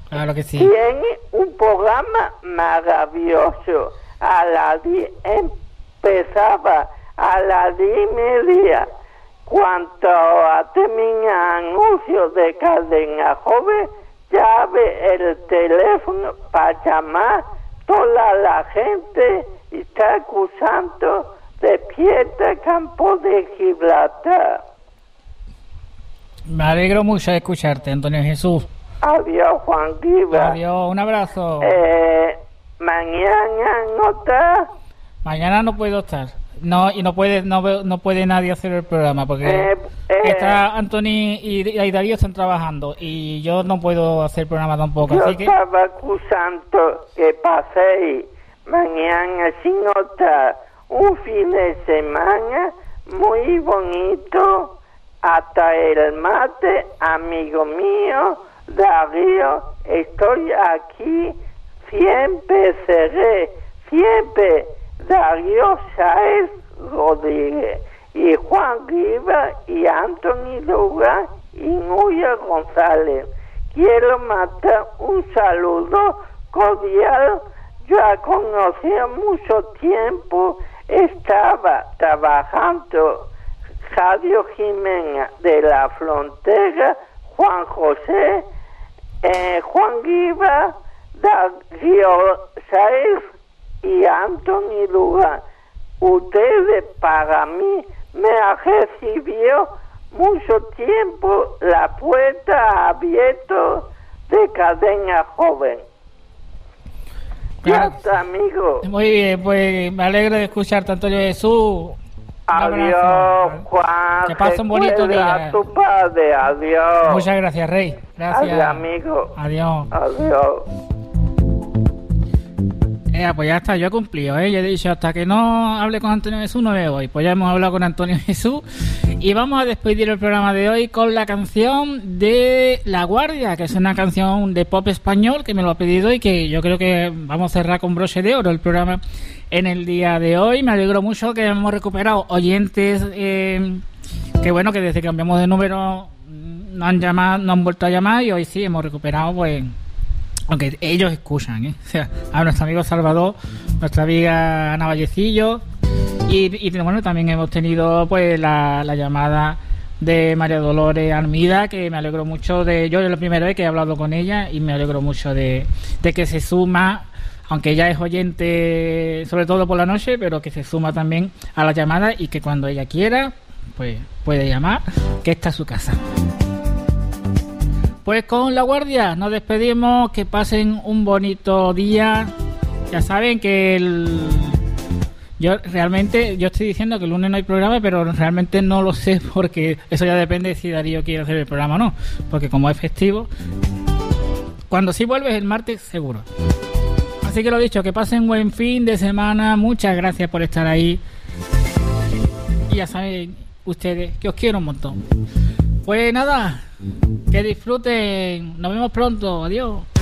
Claro que sí. Tiene un programa maravilloso. Empezaba a las 10:30. Cuando termina anuncio de Cadena Joven, ya ve el teléfono para llamar toda la gente y está acusando de Piedra Campo de Gibraltar. Me alegro mucho de escucharte, Antonio Jesús. Adiós, Juan Guiba. Adiós, un abrazo. Mañana no está. Mañana no puedo estar. No, y no puede nadie hacer el programa porque está Anthony y Darío están trabajando y yo no puedo hacer el programa tampoco. Yo así que estaba acusando que paséis mañana sin notar un fin de semana muy bonito hasta el martes, amigo mío Darío. Estoy aquí, siempre seré, siempre Darío Sáez Rodríguez y Juan Riva y Anthony Lugar y Nuria González. Quiero mandar un saludo cordial. Yo conocía mucho tiempo, estaba trabajando Radio Jimena de la Frontera, Juan José, Juan Riva, Darío Sáez y Anthony Lugar. Ustedes para mí me ha recibido mucho tiempo la puerta abierta de Cadena Joven. claro, Ya está, amigo. muy bien, pues me alegro de escucharte, Antonio Jesús. Un Adiós, abrazo. Juan. Que pase un bonito Recuerda día. a tu padre. Adiós. Muchas gracias, Rey. Gracias. Adiós, amigo. Adiós. Adiós. Pues ya está, yo he cumplido, ¿eh? Yo he dicho, hasta que no hable con Antonio Jesús no me voy. Pues ya hemos hablado con Antonio Jesús y vamos a despedir el programa de hoy con la canción de La Guardia, que es una canción de pop español que me lo ha pedido y que yo creo que vamos a cerrar con broche de oro el programa en el día de hoy. Me alegro mucho que hemos recuperado oyentes que bueno, que desde que cambiamos de número no han llamado, no han vuelto a llamar y hoy sí hemos recuperado, pues, aunque ellos escuchan, ¿eh? O sea, a nuestro amigo Salvador, nuestra amiga Ana Vallecillo y bueno, también hemos tenido pues la llamada de María Dolores Armida, que me alegro mucho de... Yo es la primera vez que he hablado con ella y me alegro mucho de que se suma, aunque ella es oyente sobre todo por la noche, pero que se suma también a la llamada y que cuando ella quiera pues puede llamar, que esta es su casa. Pues con La Guardia nos despedimos, que pasen un bonito día. Ya saben que yo estoy diciendo que el lunes no hay programa, pero realmente no lo sé porque eso ya depende de si Darío quiere hacer el programa o no, porque como es festivo, cuando sí vuelves el martes seguro. Así que lo dicho, que pasen buen fin de semana, muchas gracias por estar ahí y ya saben ustedes que os quiero un montón. Pues nada, que disfruten, nos vemos pronto, adiós.